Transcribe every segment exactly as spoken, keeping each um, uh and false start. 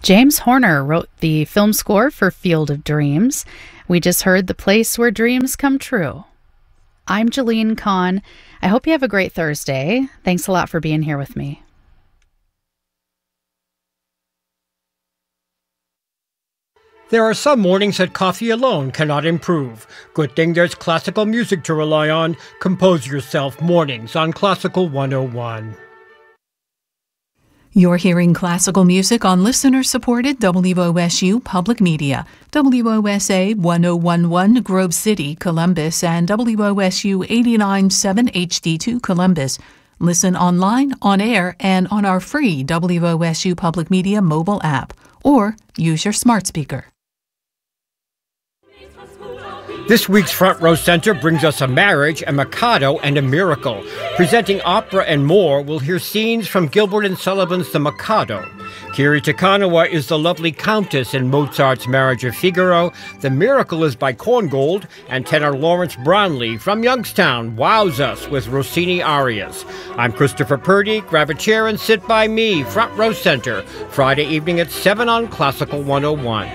James Horner wrote the film score for Field of Dreams. We just heard The Place Where Dreams Come True. I'm Jeline Kahn. I hope you have a great Thursday. Thanks a lot for being here with me. There are some mornings that coffee alone cannot improve. Good thing there's classical music to rely on. Compose yourself mornings on Classical one oh one. You're hearing classical music on listener-supported W O S U Public Media, W O S A ten eleven Grove City, Columbus, and W O S U eighty-nine point seven H D two Columbus. Listen online, on air, and on our free W O S U Public Media mobile app, or use your smart speaker. This week's Front Row Center brings us a marriage, a Mikado, and a miracle. Presenting opera and more, we'll hear scenes from Gilbert and Sullivan's The Mikado. Kiri Te Kanawa is the lovely countess in Mozart's Marriage of Figaro. The miracle is by Korngold, and tenor Lawrence Brownlee from Youngstown wows us with Rossini arias. I'm Christopher Purdy. Grab a chair and sit by me. Front Row Center, Friday evening at seven on Classical one oh one.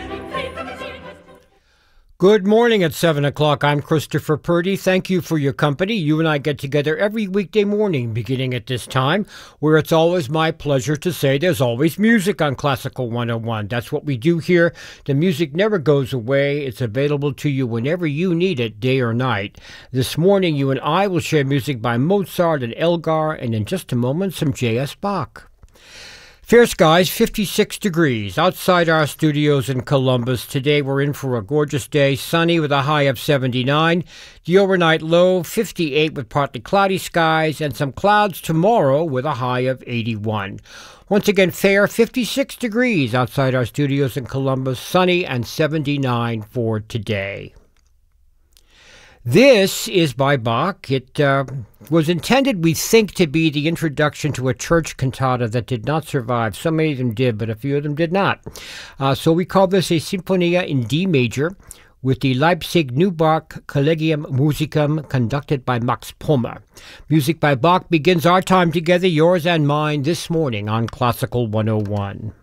Good morning at seven o'clock. I'm Christopher Purdy. Thank you for your company. You and I get together every weekday morning beginning at this time, where it's always my pleasure to say there's always music on Classical one oh one. That's what we do here. The music never goes away. It's available to you whenever you need it, day or night. This morning, you and I will share music by Mozart and Elgar, and in just a moment, some J S Bach. Fair skies, fifty-six degrees outside our studios in Columbus. Today we're in for a gorgeous day, sunny with a high of seventy-nine. The overnight low, fifty-eight with partly cloudy skies, and some clouds tomorrow with a high of eighty-one. Once again, fair, fifty-six degrees outside our studios in Columbus, sunny and seventy-nine for today. This is by Bach. It uh, was intended, we think, to be the introduction to a church cantata that did not survive. So many of them did, but a few of them did not. Uh, so we call this a Sinfonia in D major with the Leipzig Neubach Collegium Musicum conducted by Max Pommer. Music by Bach begins our time together, yours and mine, this morning on Classical one oh one.